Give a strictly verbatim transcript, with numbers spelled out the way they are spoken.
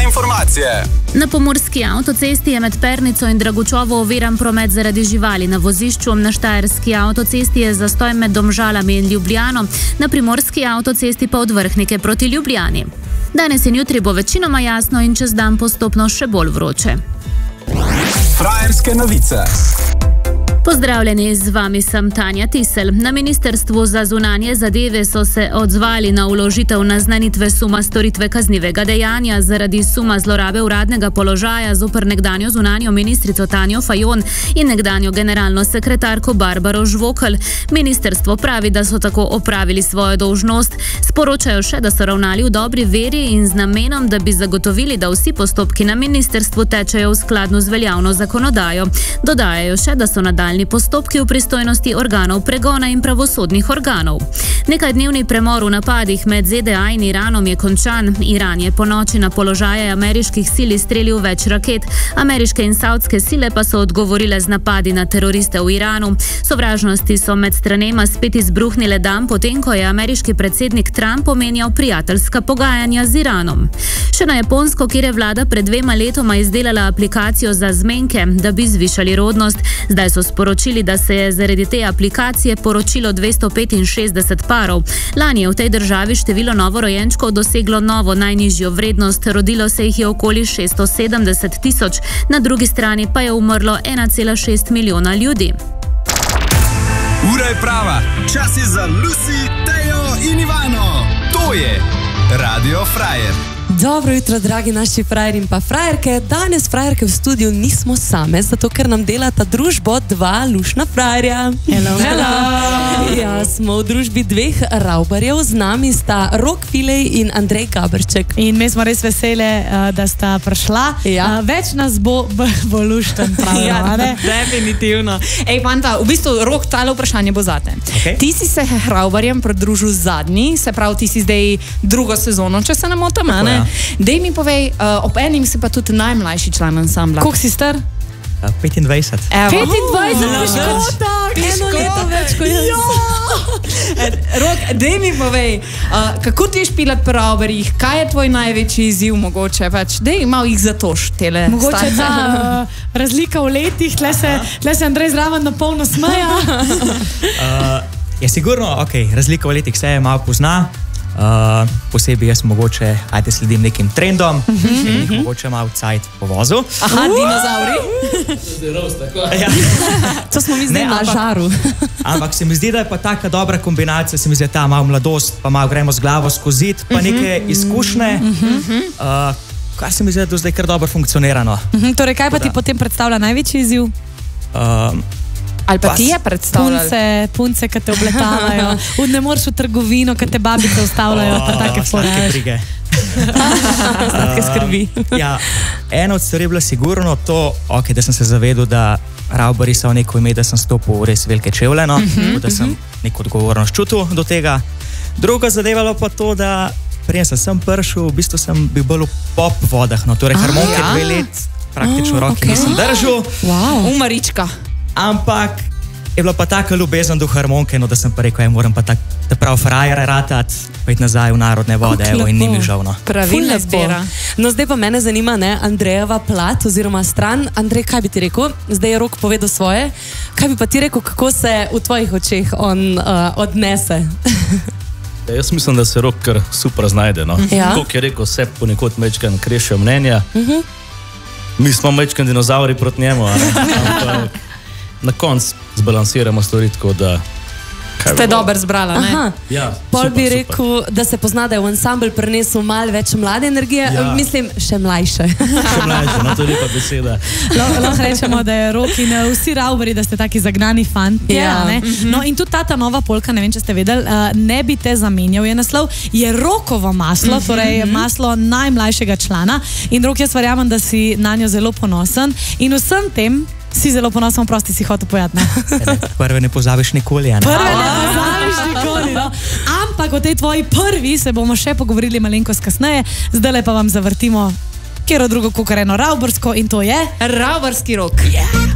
informacije. Na pomurski avtocesti je med Pernico in Dragučovo oviran promet zaradi živali. Na vozišču na štajerski avtocesti je zastoj med Domžalami in Ljubljano, na primorski avtocesti pa od Vrhnike proti Ljubljani. Danes in jutri bo večinoma jasno in čez dan postopno še bolj vroče. Frajerske novice. Pozdravljeni, z vami sem Tanja Tisel. Na Ministrstvu za zunanje zadeve so se odzvali na vložitev naznanitve suma storitve kaznivega dejanja zaradi suma zlorabe uradnega položaja zoper nekdanjo zunanjo ministrico Tanjo Fajon in nekdanjo generalno sekretarko Barbaro Žvokelj. Ministrstvo pravi, da so tako opravili svojo dolžnost. Sporočajo še, da so ravnali v dobri veri in z namenom, da bi zagotovili, da vsi postopki na ministrstvu tečejo v skladnu z veljavno zakonodajo. Dodajajo še, da so nadaljni postopki v pristojnosti organov pregona in pravosodnih organov. Nekajdnevni premor v napadih med Z D A in Iranom je končan. Iran je po noči na položaje ameriških sil izstrelil več raket. Ameriške in savdske sile pa so odgovorile z napadi na teroriste v Iranu. Sovražnosti so med stranema spet izbruhnile dan potem, ko je ameriški predsednik Trump omenjal prijateljska pogajanja z Iranom. Še na Japonsko, kjer je vlada pred dvema letoma izdelala aplikacijo za zmenke, da bi zvišali rodnost. Zdaj so sporočili, da se je zaradi te aplikacije poročilo dvesto petinšestdeset parov. Lani je v tej državi število novorojenčkov doseglo novo najnižjo vrednost, rodilo se jih je okoli šeststo sedemdeset tisoč, na drugi strani pa je umrlo ena cela šest milijona ljudi. Ura je prava, čas je za Lucy, Tejo in Ivano. To je Radio Frajer. Dobro jutro, dragi naši frajeri in pa frajerke. Danes frajerke v studiu nismo same, zato ker nam delata družbo dva lušna frajerja. Hello, hello. Ja, smo v družbi dveh ravbarjev, z nami sta Rok Filej in Andrej Gaberček. In mi smo res vesele, da sta prišla. Ja. Več nas bo, bo lušten pravno, ja, ne? Definitivno. Ej, fanta, v bistvu, Rok, tale vprašanje bo zate. Okay. Ti si se ravbarjem pridružil zadnji, se pravi, ti si zdaj drugo sezono, če se ne motim, ne? Ja. Dej mi povej, uh, ob enim si pa tudi najmlajši član ansambla. Koliko si star? Uh, petindvajset. Evo. petindvajset, No, piškota! Eno leto več kot jaz. Ja. Rok, dej mi povej, uh, kako ti je špilat pri ravbarjih, kaj je tvoj največji izziv mogoče? Pač, dej malo jih zatoš, tele Mogoče starce. ta uh, razlika v letih, tle se, tle se Andrej zraven na polno smeja. Uh, je sigurno, ok, razlika v letih se je malo pozna. Uh, posebej jaz mogoče, ajde sledim nekim trendom, uh -huh. in mogoče malo cajt po vozu. Aha, dinozauri. Ja. To smo mi zdaj Ne, na ampak- žaru. Ampak se mi zdi, da je pa taka dobra kombinacija, se mi zdi ta malo mladost, pa malo gremo z glavo skozi zid, pa neke izkušnje, uh, kar se mi zdi, da do zdaj kar dobro funkcionira. No. Mhm, torej, kaj pa ti Da. potem predstavlja največji izziv? Uh, Ali pa Pa ti je s- predstavljal? Punce, punce, ki te obletavajo, v ne moreš v trgovino, ki te babice ustavljajo, pa take sladke fore. brige. Sladke skrbi. Ja, eno od stvari je bilo sigurno to, okay, da sem se zavedel, da ravbarji so neko ime, da sem stopil v res velike čevlje, no, uh-huh, da sem neko odgovornost čutil do tega. Druga zadeva pa to, da prej sem sem prišel, v bistvu sem bil bolj v pop vodah, no, torej harmonike ja. dve let praktično v roki okej. nisem držal, Wow. Umarička. ampak je bila pa taka ljubezen do harmonike, no, da sem pa rekel, ja, moram pa tak, da prav frajer ratat, pa iti nazaj v narodne vode, Kako evo, in ni mi lepo. žal, no. Pravilna Ful lepo. zbira. No, zdaj pa mene zanima, ne, Andrejeva plat oziroma stran. Andrej, kaj bi ti rekel? Zdaj je Rok povedal svoje. Kaj bi pa ti rekel, kako se v tvojih očeh on uh, odnese? Ja, jaz mislim, da se Rok kar super znajde. No. Ja. Kot je rekel, vse ponekod mečkan krešijo mnenja. Uh -huh. Mi smo mečkan dinozauri proti njemu, a ne? Ampak na koncu zbalansiramo stvari tako, da... kaj Ste bo. dober zbrala, ne? Aha. Ja, Pol super, bi super. rekel, da se pozna, da je v ansambl prinesel malo več mlade energije, Ja. mislim, še mlajše. Še mlajše, no to je lepa beseda. Lahko lahko rečemo, da je Rok in uh, vsi ravbarji, da ste taki zagnani fantje. Ja. Ne? No, in tudi ta, ta nova polka, ne vem, če ste vedeli, uh, ne bi te zamenjal, je naslov, je Rokovo maslo, torej maslo najmlajšega člana. In Rok, jaz verjamem, da si na njo zelo ponosen. In vsem tem si zelo ponosen, prosti si hotel pojati. Prve ne pozabiš nikoli, a ne? Prve ne pozabiš nikoli, no. Ampak o tej tvoji prvi se bomo še pogovorili malenkost kasneje. Zdaj pa vam zavrtimo kjero drugo kot eno ravbarsko in to je Ravbarski Rok. Yeah.